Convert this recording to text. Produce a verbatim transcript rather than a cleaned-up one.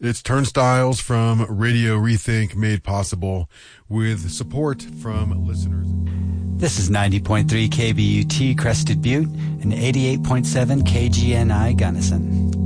It's Turnstiles from Radio Rethink, made possible with support from listeners. This is ninety point three K B U T Crested Butte and eighty-eight point seven K G N I Gunnison.